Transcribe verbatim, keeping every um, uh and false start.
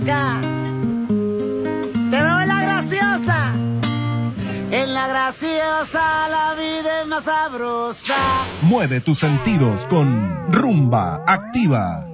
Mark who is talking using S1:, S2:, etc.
S1: Ya. Te veo en la graciosa. En la graciosa la vida es más sabrosa.
S2: Mueve tus sentidos con Rumba Activa.